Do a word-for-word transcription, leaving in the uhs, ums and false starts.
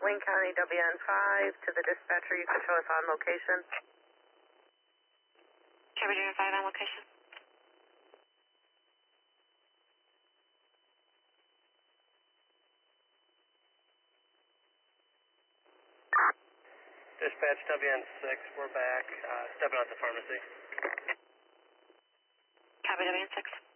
Wayne County W N five to the dispatcher. You can show us on location. W N five on location. Dispatch W N six, we're back. Uh, stepping out the pharmacy. Copy W N six.